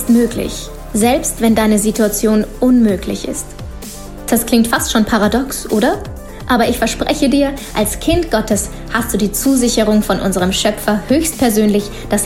ist möglich, selbst wenn deine Situation unmöglich ist. Das klingt fast schon paradox, oder? Aber ich verspreche dir, als Kind Gottes hast du die Zusicherung von unserem Schöpfer höchstpersönlich, dass